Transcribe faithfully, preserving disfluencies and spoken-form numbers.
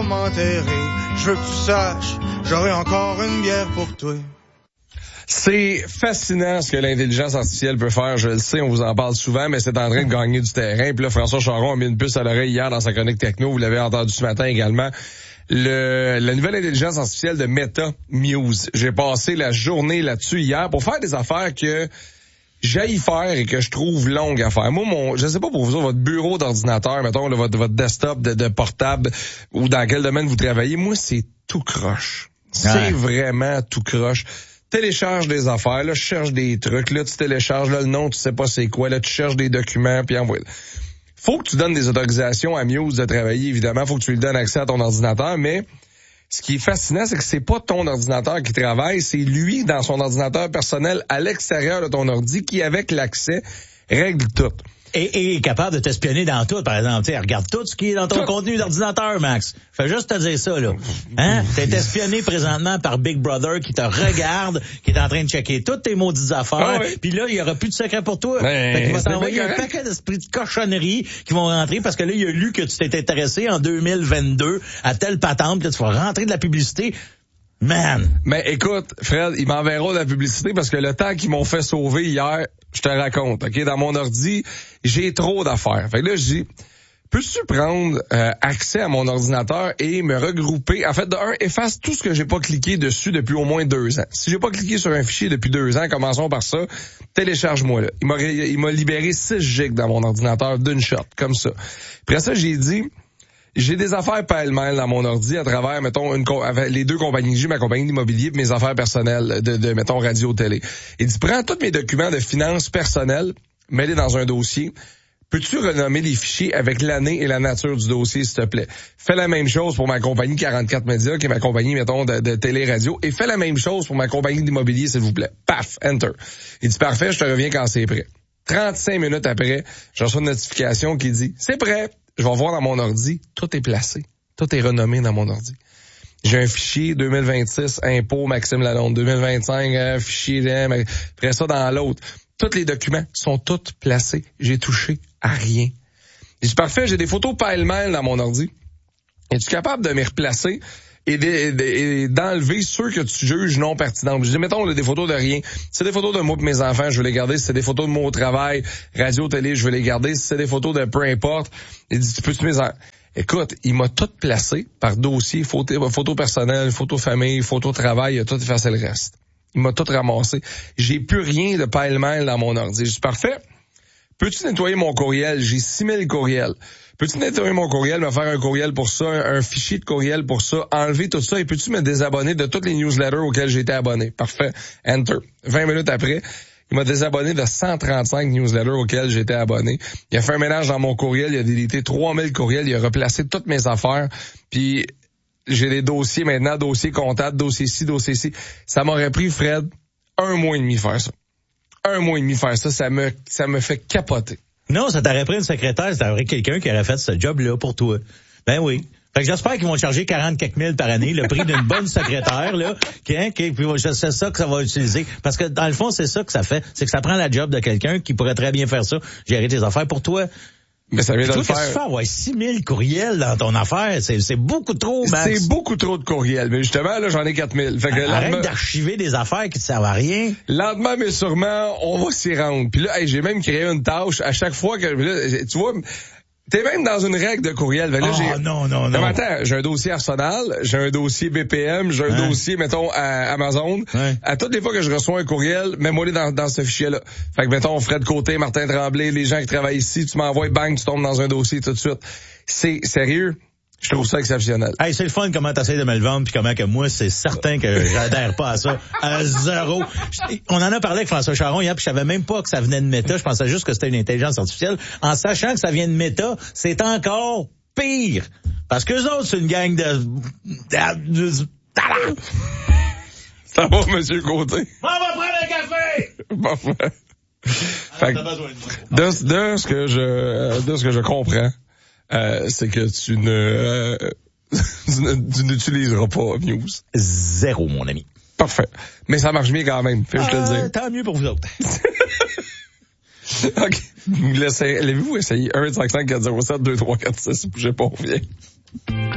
va m'enterrer. Je veux que tu saches, j'aurai encore une bière pour toi. C'est fascinant ce que l'intelligence artificielle peut faire, je le sais, on vous en parle souvent, mais c'est en train de gagner du terrain. Puis là, François Charon a mis une puce à l'oreille hier dans sa chronique techno, vous l'avez entendu ce matin également. Le, la nouvelle intelligence artificielle de Meta Muse. J'ai passé la journée là-dessus hier pour faire des affaires que j'aille faire et que je trouve longues à faire. Moi, mon, je sais pas pour vous autres, votre bureau d'ordinateur, mettons, là, votre, votre desktop de, de portable ou dans quel domaine vous travaillez, moi, c'est tout croche. C'est ouais. Vraiment tout croche. Télécharge des affaires, là, je cherche des trucs, là, tu télécharges, là, le nom, tu sais pas c'est quoi, là, tu cherches des documents, puis envoie. Faut que tu donnes des autorisations à Muse de travailler, évidemment, faut que tu lui donnes accès à ton ordinateur, mais ce qui est fascinant, c'est que c'est pas ton ordinateur qui travaille, c'est lui, dans son ordinateur personnel, à l'extérieur de ton ordi, qui, avec l'accès, règle tout. Et, et est capable de t'espionner dans tout, par exemple. T'sais, regarde tout ce qui est dans ton tout. Contenu d'ordinateur, Max. Fais juste te dire ça, là. Hein? T'es espionné présentement par Big Brother qui te regarde, qui est en train de checker toutes tes maudites affaires. Ah oui. Puis là, il y aura plus de secret pour toi. Ben, fait qu'il va t'envoyer un paquet d'esprits de cochonneries qui vont rentrer parce que là, il a lu que tu t'es intéressé en deux mille vingt-deux à telle patente, puis là, tu vas rentrer de la publicité. Man! Mais écoute, Fred, il m'enverra de la publicité parce que le temps qu'ils m'ont fait sauver hier, je te raconte, OK? Dans mon ordi, j'ai trop d'affaires. Fait que là, je dis, peux-tu prendre euh, accès à mon ordinateur et me regrouper? En fait, de un, efface tout ce que j'ai pas cliqué dessus depuis au moins deux ans. Si j'ai pas cliqué sur un fichier depuis deux ans, commençons par ça, télécharge-moi là. Il m'a, il m'a libéré six gigs dans mon ordinateur d'une shot, comme ça. Après ça, j'ai dit... J'ai des affaires pêle-mêle dans mon ordi à travers, mettons, une avec les deux compagnies que j'ai, ma compagnie d'immobilier et mes affaires personnelles de, de mettons, radio-télé. Il dit, prends tous mes documents de finances personnelles, mets-les dans un dossier. Peux-tu renommer les fichiers avec l'année et la nature du dossier, s'il te plaît? Fais la même chose pour ma compagnie quarante-quatre Médias, qui est ma compagnie, mettons, de, de télé-radio, et fais la même chose pour ma compagnie d'immobilier, s'il vous plaît. Paf, enter. Il dit, parfait, je te reviens quand c'est prêt. trente-cinq minutes après, je reçois une notification qui dit, c'est prêt. Je vais voir dans mon ordi, tout est placé. Tout est renommé dans mon ordi. J'ai un fichier deux mille vingt-six, impôt Maxime Lalonde, deux mille vingt-cinq, euh, fichier, euh, après ça dans l'autre. Tous les documents sont tous placés. J'ai touché à rien. Je dis, parfait, j'ai des photos pêle-mêle dans mon ordi. Es-tu capable de me replacer et, de, de, et d'enlever ceux que tu juges non pertinents? Je dis, mettons, là, des photos de rien. Si c'est des photos de moi et mes enfants, je veux les garder. Si c'est des photos de moi au travail, radio, télé, je veux les garder. Si c'est des photos de peu importe, il dit, tu peux-tu mes enfants? Écoute, il m'a tout placé par dossier, photo, photo personnelle, photo famille, photo travail, il a tout effacé le reste. Il m'a tout ramassé. J'ai plus rien de pêle-mêle dans mon ordi. Je dis, parfait. Peux-tu nettoyer mon courriel? J'ai six mille courriels. Peux-tu nettoyer mon courriel, me faire un courriel pour ça, un, un fichier de courriel pour ça, enlever tout ça, et peux-tu me désabonner de toutes les newsletters auxquelles j'ai été abonné? Parfait. Enter. vingt minutes après, il m'a désabonné de cent trente-cinq newsletters auxquelles j'étais abonné. Il a fait un ménage dans mon courriel, il a délité trois mille courriels, il a replacé toutes mes affaires, puis j'ai des dossiers maintenant, dossiers comptables, dossiers ci, dossiers ci. Ça m'aurait pris, Fred, un mois et demi faire ça. Un mois et demi faire ça, ça me, ça me fait capoter. Non, ça t'aurait pris une secrétaire, ça aurait quelqu'un qui aurait fait ce job-là pour toi. Ben oui. Fait que j'espère qu'ils vont charger quarante quelques mille par année, le prix d'une bonne secrétaire, là, qui, hein, qui, puis c'est ça que ça va utiliser. Parce que, dans le fond, c'est ça que ça fait. C'est que ça prend la job de quelqu'un qui pourrait très bien faire ça, gérer tes affaires pour toi. Mais ça vient de toi, le faire. Qu'est-ce que tu fais? Ouais, six mille courriels dans ton affaire. C'est, c'est beaucoup trop, Max. C'est beaucoup trop de courriels. Mais justement, là, j'en ai quatre mille. Fait que arrête lendemain, d'archiver des affaires qui te servent à rien. Lentement, mais sûrement, on va s'y rendre. Puis là, hey, j'ai même créé une tâche à chaque fois que, là, tu vois, t'es même dans une règle de courriel. Là, oh, j'ai, non, non, non. non attends, j'ai un dossier Arsenal, j'ai un dossier B P M, j'ai un hein? dossier, mettons, à Amazon. Ouais. À toutes les fois que je reçois un courriel, mets-moi dans, dans ce fichier-là. Fait que, mettons, Fred Côté, Martin Tremblay, les gens qui travaillent ici, tu m'envoies, bang, tu tombes dans un dossier tout de suite. C'est sérieux. Je trouve ça exceptionnel. Hey, c'est le fun comment t'essayes de me le vendre, puis comment que moi, c'est certain que j'adhère pas à ça. À zéro. On en a parlé avec François Charon hier, puis je savais même pas que ça venait de Meta. Je pensais juste que c'était une intelligence artificielle. En sachant que ça vient de Meta, c'est encore pire. Parce qu'eux autres, c'est une gang de... de... Ça va, monsieur Côté? On va prendre un café! Parfait. Fait que, de, de ce que je, de ce que je comprends, Euh, c'est que tu ne, euh, tu n'utiliseras pas Muse. Zéro, mon ami. Parfait. Mais ça marche bien quand même, fais-je te le dire. Tant mieux pour vous autres. OK. L'avez-vous essayé? un cinq cinq quatre zéro sept deux trois quatre six. Bougez pas, on revient.